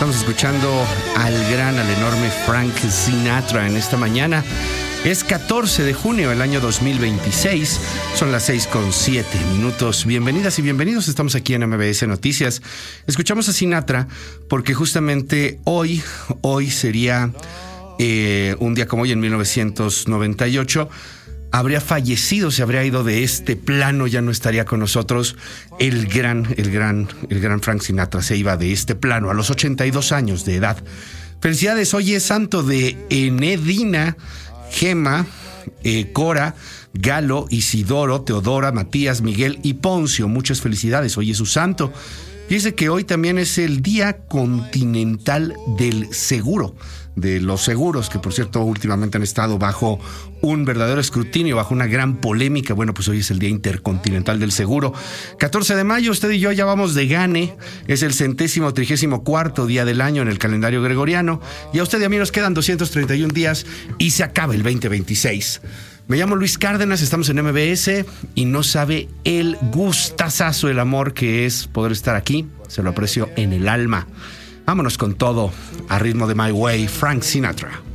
Estamos escuchando al enorme Frank Sinatra en esta mañana. Es 14 de junio del año 2026. Son las 6:07. Bienvenidas y bienvenidos. Estamos aquí en MBS Noticias. Escuchamos a Sinatra porque justamente hoy sería un día como hoy, en 1998, habría fallecido, se habría ido de este plano, ya no estaría con nosotros el gran Frank Sinatra. Se iba de este plano a los 82 años de edad. Felicidades, hoy es santo de Enedina, Gema, Cora, Galo, Isidoro, Teodora, Matías, Miguel y Poncio. Muchas felicidades, hoy es su santo. Fíjese que hoy también es el Día Continental del Seguro, de los seguros, que por cierto últimamente han estado bajo un verdadero escrutinio, bajo una gran polémica. Bueno, pues hoy es el Día Intercontinental del Seguro. 14 de mayo, usted y yo ya vamos de gane. Es el 134º día del año en el calendario gregoriano. Y a usted y a mí nos quedan 231 días y se acaba el 2026. Me llamo Luis Cárdenas, estamos en MBS y no sabe el gustazazo, el amor que es poder estar aquí. Se lo aprecio en el alma. Vámonos con todo a ritmo de My Way, Frank Sinatra.